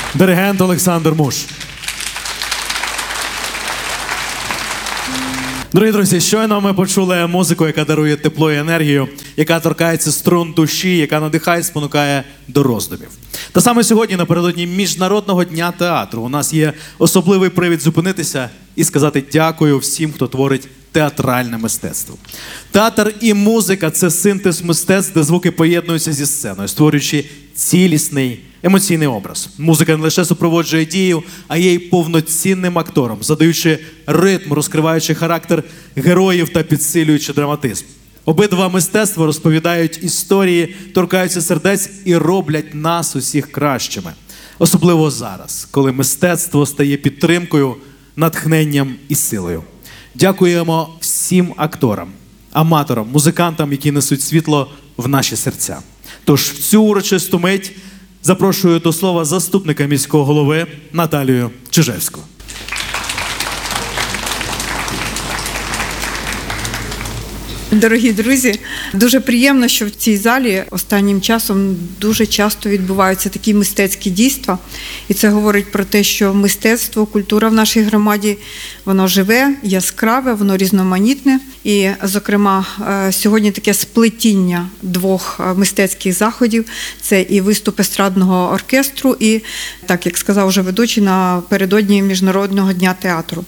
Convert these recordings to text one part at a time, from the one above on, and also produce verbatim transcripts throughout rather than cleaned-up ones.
Диригент Олександр Муш. Дорогі друзі, щойно ми почули музику, яка дарує тепло і енергію, яка торкається струн душі, яка надихає, спонукає до роздумів. Та саме сьогодні, напередодні Міжнародного дня театру, у нас є особливий привід зупинитися і сказати дякую всім, хто творить театральне мистецтво. Театр і музика – це синтез мистецтв, де звуки поєднуються зі сценою, створюючи цілісний емоційний образ. Музика не лише супроводжує дію, а є й повноцінним актором, задаючи ритм, розкриваючи характер героїв та підсилюючи драматизм. Обидва мистецтва розповідають історії, торкаються сердець і роблять нас усіх кращими. Особливо зараз, коли мистецтво стає підтримкою, натхненням і силою. Дякуємо всім акторам, аматорам, музикантам, які несуть світло в наші серця. Тож в цю урочисту мить запрошую до слова заступника міського голови Наталію Чижевську. Дорогі друзі, дуже приємно, що в цій залі останнім часом дуже часто відбуваються такі мистецькі дійства. І це говорить про те, що мистецтво, культура в нашій громаді, воно живе, яскраве, воно різноманітне. І, зокрема, сьогодні таке сплетіння двох мистецьких заходів – це і виступ естрадного оркестру, і, так як сказав вже ведучий, напередодні Міжнародного дня театру.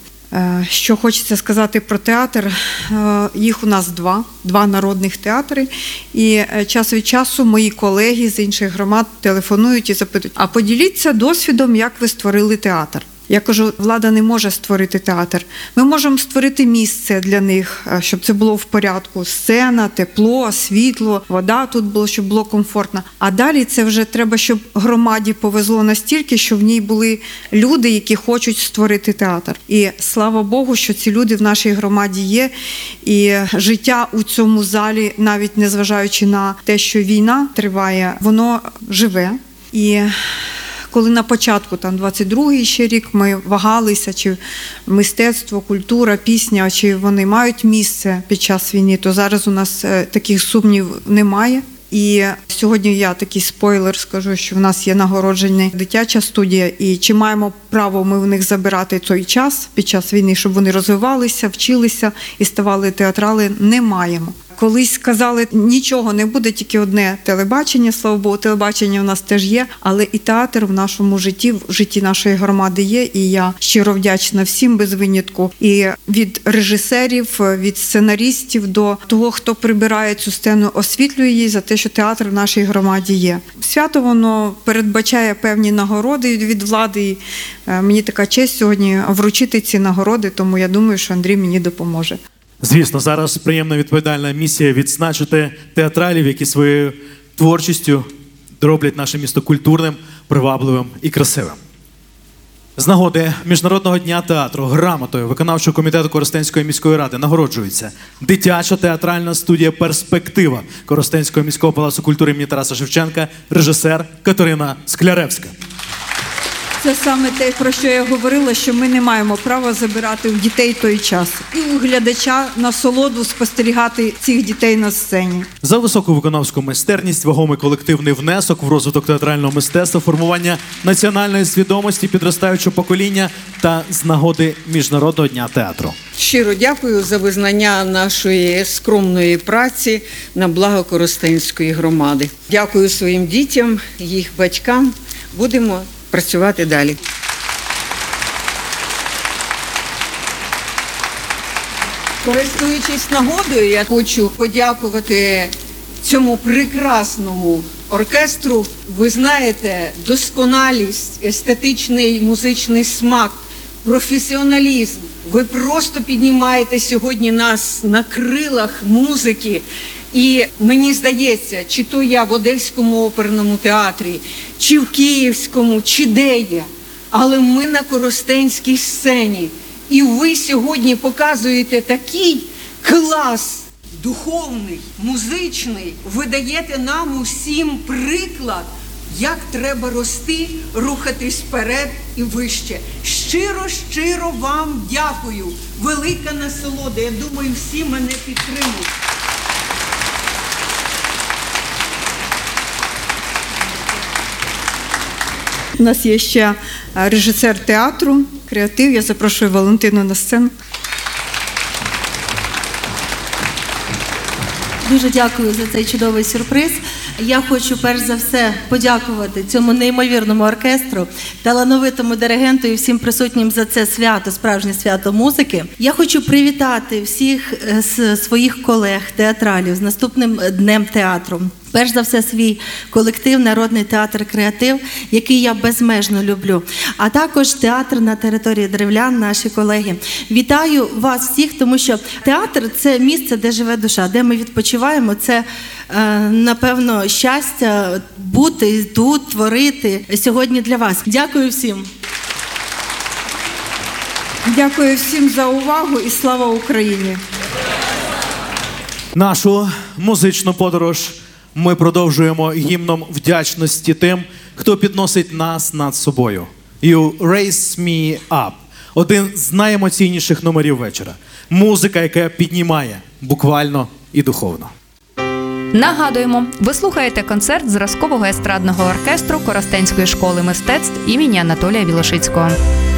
Що хочеться сказати про театр, їх у нас два, два народних театри, і час від часу мої колеги з інших громад телефонують і запитують, а поділіться досвідом, як ви створили театр. Я кажу, влада не може створити театр. Ми можемо створити місце для них, щоб це було в порядку. Сцена, тепло, світло, вода тут було, щоб було комфортно. А далі це вже треба, щоб громаді повезло настільки, що в ній були люди, які хочуть створити театр. І слава Богу, що ці люди в нашій громаді є. І життя у цьому залі, навіть незважаючи на те, що війна триває, воно живе. І коли на початку, там, двадцять другий ще рік, ми вагалися, чи мистецтво, культура, пісня, чи вони мають місце під час війни, то зараз у нас таких сумнів немає. І сьогодні я такий спойлер скажу, що в нас є нагороджена дитяча студія, і чи маємо право ми в них забирати той час під час війни, щоб вони розвивалися, вчилися і ставали театрали, не маємо. Колись сказали, нічого не буде, тільки одне телебачення, слава Богу, телебачення в нас теж є, але і театр в нашому житті, в житті нашої громади є, і я щиро вдячна всім без винятку. І від режисерів, від сценаристів до того, хто прибирає цю сцену, освітлює її за те, що театр в нашій громаді є. Свято, воно передбачає певні нагороди від влади, і мені така честь сьогодні вручити ці нагороди, тому я думаю, що Андрій мені допоможе. Звісно, зараз приємна відповідальна місія відзначити театралів, які своєю творчістю роблять наше місто культурним, привабливим і красивим. З нагоди Міжнародного дня театру грамотою виконавчого комітету Коростенської міської ради нагороджується дитяча театральна студія «Перспектива» Коростенського міського палацу культури імені Тараса Шевченка, режисер Катерина Скляревська. Це саме те, про що я говорила, що ми не маємо права забирати у дітей той час. І у глядача насолоду спостерігати цих дітей на сцені. За високу виконавську майстерність, вагомий колективний внесок в розвиток театрального мистецтва, формування національної свідомості підростаючого покоління та з нагоди Міжнародного дня театру. Щиро дякую за визнання нашої скромної праці на благо Коростенської громади. Дякую своїм дітям, їх батькам. Будемо працювати далі. Користуючись нагодою, я хочу подякувати цьому прекрасному оркестру. Ви знаєте, досконалість, естетичний музичний смак, професіоналізм. Ви просто піднімаєте сьогодні нас на крилах музики. І мені здається, чи то я в Одеському оперному театрі, чи в Київському, чи де я, але ми на Коростенській сцені. І ви сьогодні показуєте такий клас духовний, музичний, ви даєте нам усім приклад, як треба рости, рухатись вперед і вище. Щиро-щиро вам дякую. Велика насолода. Я думаю, всі мене підтримують. У нас є ще режисер театру, креатив. Я запрошую Валентину на сцену. Дуже дякую за цей чудовий сюрприз. Я хочу перш за все подякувати цьому неймовірному оркестру, талановитому диригенту і всім присутнім за це свято, справжнє свято музики. Я хочу привітати всіх з своїх колег, театралів з наступним днем театру. Перш за все, свій колектив «Народний театр Креатив», який я безмежно люблю. А також театр на території Древлян, наші колеги. Вітаю вас всіх, тому що театр – це місце, де живе душа, де ми відпочиваємо. Це, напевно, щастя бути тут, творити сьогодні для вас. Дякую всім. Дякую всім за увагу і слава Україні! Нашу музичну подорож ми продовжуємо гімном вдячності тим, хто підносить нас над собою. You Raise Me Up – один з найемоційніших номерів вечора. Музика, яка піднімає буквально і духовно. Нагадуємо, ви слухаєте концерт зразкового естрадного оркестру Коростенської школи мистецтв імені Анатолія Білошицького.